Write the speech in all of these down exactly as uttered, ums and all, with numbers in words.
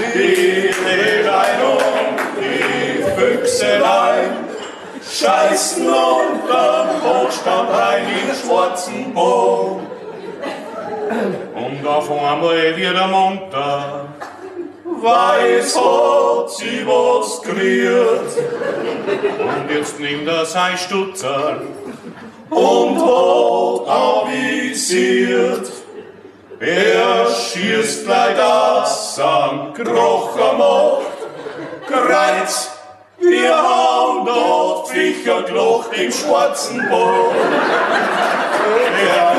die Rehlein und die Füchselein scheißen unterm Hochstand rein in schwarzen Boden. Und auf einmal wieder munter, weiß hat sie was gerührt. Und jetzt nimmt er sein Stutzer und hat avisiert. Er schießt gleich das am Krocher macht, Kreuz, wir haben dort Viecher gelacht im schwarzen Boden. Ja.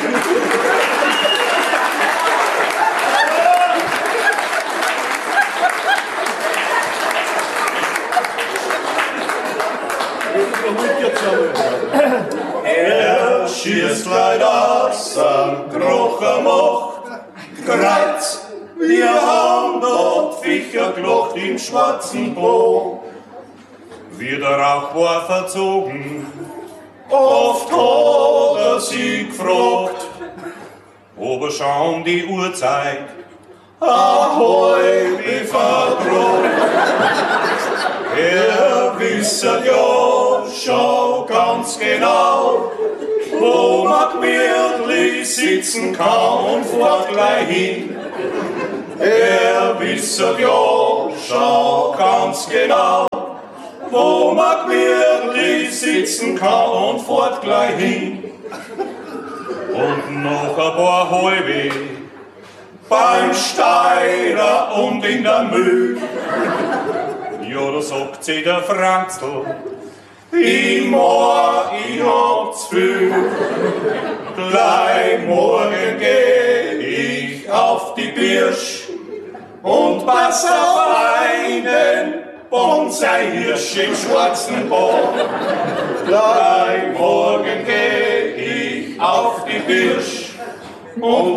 Er schießt leider aus am Krocher macht, Kreuz, wir haben dort Viecher gelacht im schwarzen Boden. Wie der Rauch war verzogen, oft hat er sie gefragt, ob er schon die Uhrzeit ahoi wie verdroht. Er wisset ja schon ganz genau, wo man gemütlich sitzen kann und fährt gleich hin. Er wisset ja schon ganz genau, wo man gemütlich sitzen kann und fährt gleich hin. Und noch ein paar Halbe beim Steirer und in der Mühl. Ja, da sagt sie der Franzl, ich mag, ich hab zu viel. Gleich morgen geh ich auf die Birsch und pass auf einen Bonsai-Hirsch im schwarzen Boden. Gleich morgen geh ich auf die Birsch und